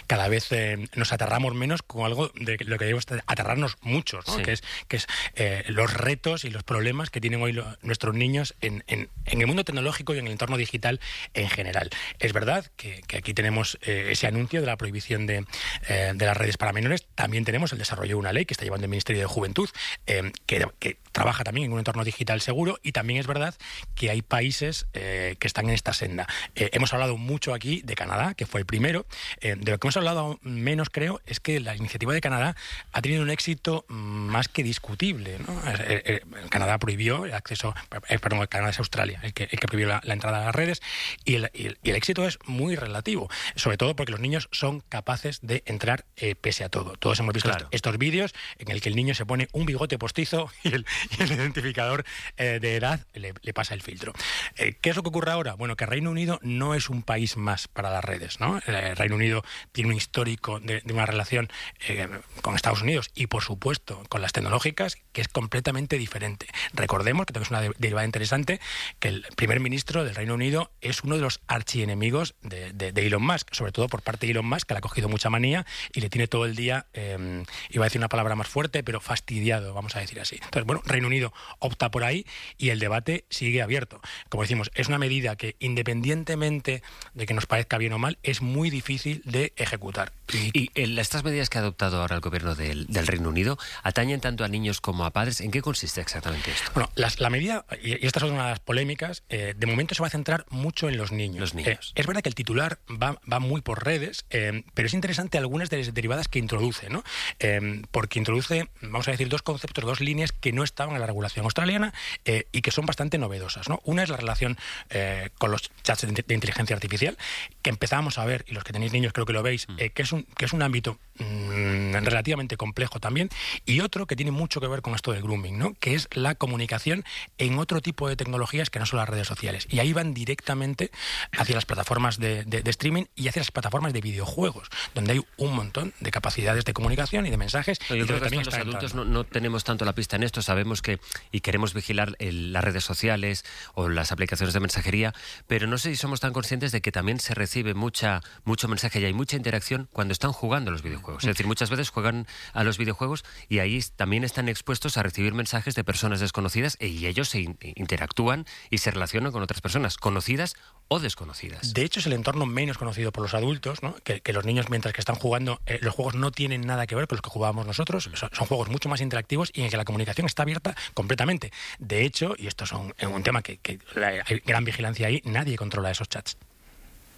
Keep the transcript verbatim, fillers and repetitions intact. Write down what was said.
cada vez eh, nos aterramos menos con algo de lo que debemos aterrarnos muchos, ¿no? Sí. que es, que es eh, los retos y los problemas que tienen hoy lo, nuestros niños en, en, en el mundo tecnológico y en el entorno digital en general. Es verdad que, que aquí tenemos eh, ese anuncio de la prohibición de, eh, de las redes para menores. También tenemos el desarrollo de una ley que está llevando el Ministerio de Juventud, eh, que, que trabaja también en un entorno digital seguro, y también es verdad que hay países eh, que están en esta senda. Eh, hemos hablado mucho aquí de Canadá, que fue el primero. Eh, de lo que hemos hablado menos, creo, es que la iniciativa de Canadá ha tenido un éxito más que discutible, ¿no? Eh, eh, Canadá prohibió el acceso, eh, perdón, Canadá es Australia, el que, el que prohibió la, la entrada a las redes, y el, y, el, y el éxito es muy relativo, sobre todo porque los niños son capaces de entrar eh, pese a todo. Todos hemos visto claro. estos vídeos en el que el niño se pone un bigote postizo y el, y el identificador eh, de edad le, le pasa el filtro. Eh, ¿Qué es lo que ocurre ahora? Bueno, que Reino Unido no es un país más para las redes, ¿no? El Reino Unido tiene un histórico de, de una relación eh, con Estados Unidos y, por supuesto, con las tecnológicas, que es completamente diferente. Recordemos, que también es una derivada interesante, que el primer ministro del Reino Unido es uno de los archienemigos de, de, de Elon Musk, sobre todo por parte de Elon Musk, que le ha cogido mucha manía y le tiene todo el día, eh, iba a decir una palabra más fuerte, pero fastidiado, vamos a decir así. Entonces, bueno, Reino Unido opta por ahí y el debate sigue abierto. Como decimos, es una medida que, independientemente de que nos parezca bien o mal, es muy difícil de ejecutar. Y, y en estas medidas que ha adoptado ahora el gobierno del, del Reino Unido, ¿atañen tanto a niños como a padres? ¿En qué consiste exactamente esto? Bueno, las, la medida, y esta es una de las polémicas, eh, de momento se va a centrar mucho en los niños. Los niños. Eh, es verdad que el titular va, va muy por redes, eh, pero es interesante algunas de las derivadas que introduce, ¿no? Eh, porque introduce, vamos a decir, dos conceptos, dos líneas que no estaban en la regulación australiana eh, y que son bastante novedosas, ¿no? Una es la relación eh, con los chats de, de inteligencia artificial, que empezamos a ver, y los que tenéis niños creo que lo veis, eh, que, es un, que es un ámbito mmm, relativamente complejo también, y otro que tiene mucho que ver con esto del grooming, ¿no? Que es la comunicación en otro tipo de tecnologías que no son las redes sociales. Y ahí van directamente hacia las plataformas de, de, de streaming y hacia las plataformas de videojuegos, donde hay un montón de capacidades de comunicación y de mensajes. No, yo creo que también los adultos no, no tenemos tanto la pista en esto, sabemos que y queremos vigilar el, las redes sociales o las aplicaciones de mensajería, pero no sé si somos tan conscientes de que también se recibe mucha mucho mensaje y hay mucha interacción cuando están jugando a los videojuegos. Es decir, muchas veces juegan a los videojuegos y ahí también están expuestos a recibir mensajes de personas desconocidas y ellos se in- interactúan y se relacionan con otras personas, conocidas o desconocidas. De hecho, es el entorno menos conocido por los adultos, ¿no? Que, que los niños, mientras que están jugando, eh, los juegos no tienen nada que ver con los que jugábamos nosotros. Son, son juegos mucho más interactivos y en que la comunicación está abierta completamente. De hecho, y esto es un, un tema que, que hay gran vigilancia ahí, nadie controla esos chats.